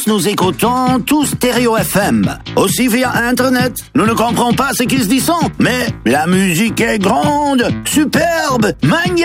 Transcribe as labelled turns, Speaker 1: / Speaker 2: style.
Speaker 1: France, nous écoutons tous Stéréo FM. Aussi via Internet. Nous ne comprenons pas ce qu'ils disent, mais la musique est grande, superbe, magnifique.